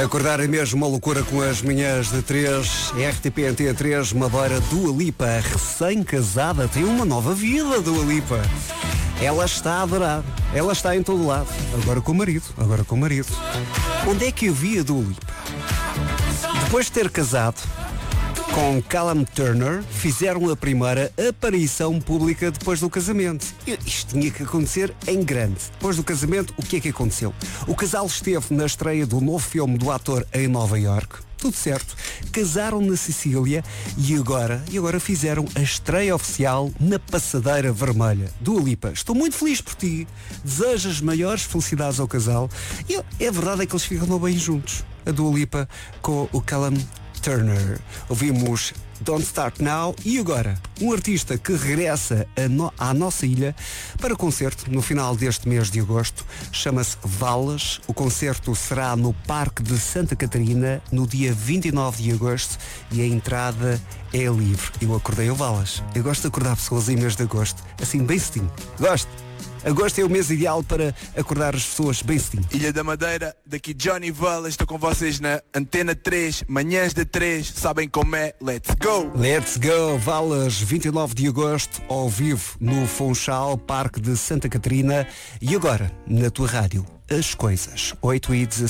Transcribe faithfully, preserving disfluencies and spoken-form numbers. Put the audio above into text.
Acordar é mesmo uma loucura com as manhãs de três. R T P Antena três, Madeira. Dua Lipa, recém-casada, tem uma nova vida, Dua Lipa. Ela está a adorar, ela está em todo lado. Agora com o marido, agora com o marido. Onde é que eu vi a Dua Lipa? Depois de ter casado com Callum Turner, fizeram a primeira aparição pública depois do casamento. Isto tinha que acontecer em grande. Depois do casamento, o que é que aconteceu? O casal esteve na estreia do novo filme do ator em Nova Iorque. Tudo certo. Casaram na Sicília e agora, e agora fizeram a estreia oficial na Passadeira Vermelha. Dua Lipa, estou muito feliz por ti. Desejo as maiores felicidades ao casal. E é verdade é que eles ficam bem juntos. A Dua Lipa com o Callum Turner. Ouvimos Don't Start Now e agora um artista que regressa a no, à nossa ilha para concerto no final deste mês de agosto. Chama-se Valas. O concerto será no Parque de Santa Catarina no dia vinte e nove de agosto e a entrada é livre. Eu acordei ao Valas. Eu gosto de acordar pessoas em mês de agosto, assim bem cedinho. Gosto. Agosto é o mês ideal para acordar as pessoas bem cedinho. Ilha da Madeira, daqui Johnny Valas, estou com vocês na Antena três, manhãs de três, sabem como é, let's go! Let's go, Valas, vinte e nove de agosto, ao vivo no Funchal, Parque de Santa Catarina. E agora, na tua rádio, as coisas, oito e dezasseis.